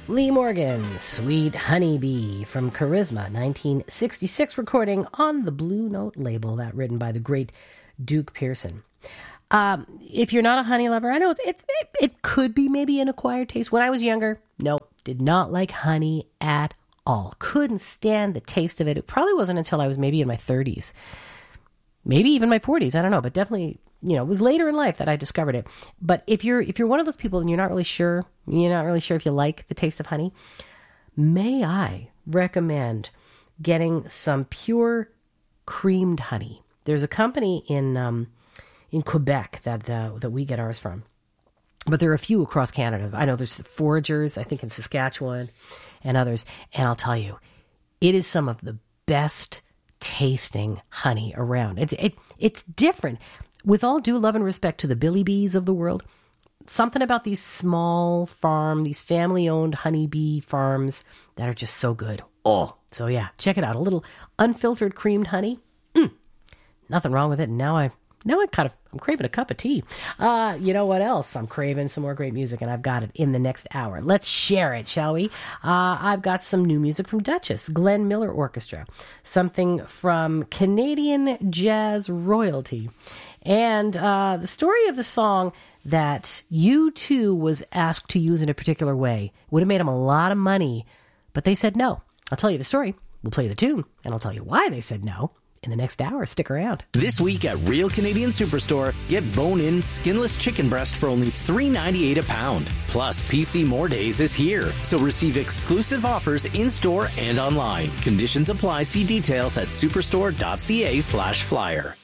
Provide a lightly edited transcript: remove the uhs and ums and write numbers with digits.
Lee Morgan, Sweet Honeybee from Charisma, 1966 recording on the Blue Note label, that written by the great Duke Pearson. If you're not a honey lover, I know it could be maybe an acquired taste. When I was younger, no, did not like honey at all. Couldn't stand the taste of it. It probably wasn't until I was maybe in my 30s, maybe even my 40s. I don't know, but definitely, it was later in life that I discovered it. But if you're one of those people and you're not really sure if you like the taste of honey, may I recommend getting some pure creamed honey. There's a company in Quebec that we get ours from, but there are a few across Canada. I know there's the Foragers, I think in Saskatchewan, and others. And I'll tell you, it is some of the best tasting honey around. It's different. With all due love and respect to the Billy Bees of the world, something about these small these family-owned honeybee farms that are just so good. Oh, so yeah, check it out. A little unfiltered creamed honey. Nothing wrong with it. And now I'm craving a cup of tea. You know what else? I'm craving some more great music, and I've got it in the next hour. Let's share it, shall we? I've got some new music from Duchess, Glenn Miller Orchestra, something from Canadian jazz royalty, and the story of the song that U2 was asked to use in a particular way. Would have made them a lot of money, but they said no. I'll tell you the story. We'll play the tune, and I'll tell you why they said no in the next hour. Stick around. This week at Real Canadian Superstore, get bone-in skinless chicken breast for only $3.98 a pound. Plus, PC More Days is here, so receive exclusive offers in-store and online. Conditions apply. See details at superstore.ca/flyer.